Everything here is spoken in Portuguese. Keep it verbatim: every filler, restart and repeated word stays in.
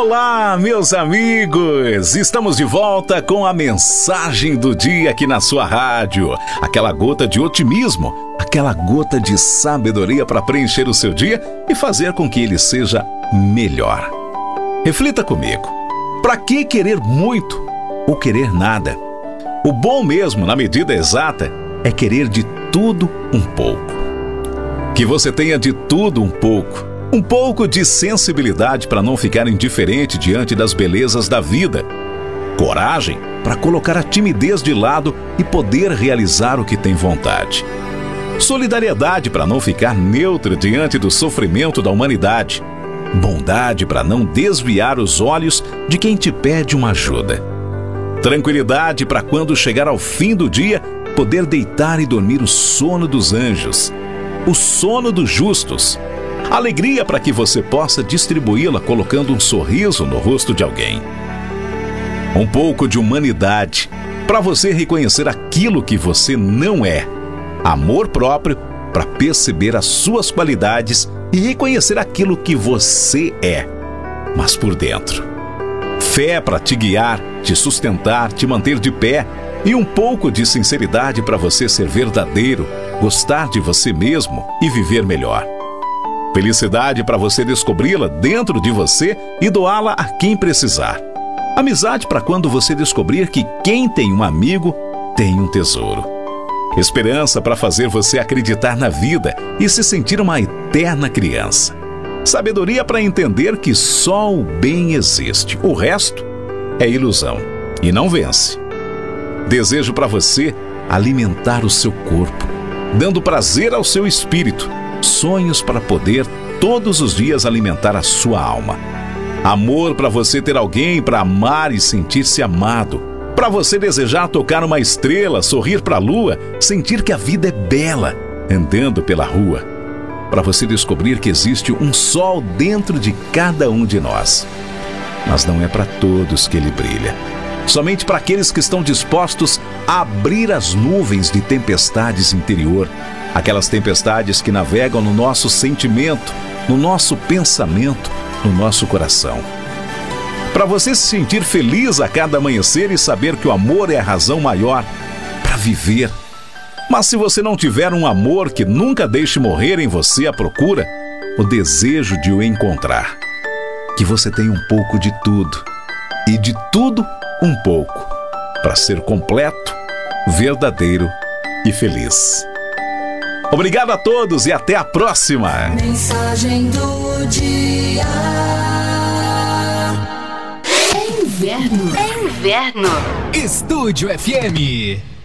Olá, meus amigos! Estamos de volta com a mensagem do dia aqui na sua rádio. Aquela gota de otimismo, aquela gota de sabedoria para preencher o seu dia e fazer com que ele seja melhor. Reflita comigo. Para que querer muito ou querer nada? O bom mesmo, na medida exata, é querer de tudo um pouco. Que você tenha de tudo um pouco. Um pouco de sensibilidade para não ficar indiferente diante das belezas da vida. Coragem para colocar a timidez de lado e poder realizar o que tem vontade. Solidariedade para não ficar neutro diante do sofrimento da humanidade. Bondade para não desviar os olhos de quem te pede uma ajuda. Tranquilidade para quando chegar ao fim do dia, poder deitar e dormir o sono dos anjos. O sono dos justos. Alegria para que você possa distribuí-la colocando um sorriso no rosto de alguém. Um pouco de humanidade para você reconhecer aquilo que você não é. Amor próprio para perceber as suas qualidades e reconhecer aquilo que você é, mas por dentro. Fé para te guiar, te sustentar, te manter de pé. E um pouco de sinceridade para você ser verdadeiro, gostar de você mesmo e viver melhor. Felicidade para você descobri-la dentro de você e doá-la a quem precisar. Amizade para quando você descobrir que quem tem um amigo tem um tesouro. Esperança para fazer você acreditar na vida e se sentir uma eterna criança. Sabedoria para entender que só o bem existe. O resto é ilusão e não vence. Desejo para você alimentar o seu corpo, dando prazer ao seu espírito. Sonhos para poder todos os dias alimentar a sua alma. Amor para você ter alguém para amar e sentir-se amado. Para você desejar tocar uma estrela, sorrir para a lua, sentir que a vida é bela, andando pela rua. Para você descobrir que existe um sol dentro de cada um de nós. Mas não é para todos que ele brilha. Somente para aqueles que estão dispostos a abrir as nuvens de tempestades interior. Aquelas tempestades que navegam no nosso sentimento, no nosso pensamento, no nosso coração. Para você se sentir feliz a cada amanhecer e saber que o amor é a razão maior para viver. Mas se você não tiver um amor que nunca deixe morrer em você a procura, o desejo de o encontrar. Que você tenha um pouco de tudo, e de tudo um pouco, para ser completo, verdadeiro e feliz. Obrigado a todos e até a próxima. Mensagem do dia. É inverno. É inverno. Estúdio F M.